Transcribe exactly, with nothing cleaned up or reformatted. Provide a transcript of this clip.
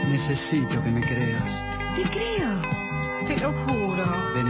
Necesito que me creas. Te creo. Te lo juro. De